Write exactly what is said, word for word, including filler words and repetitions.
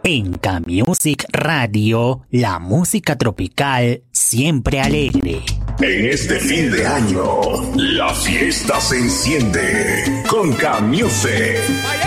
En K-Music Radio, la música tropical siempre alegre. En este fin de año, la fiesta se enciende con K-Music.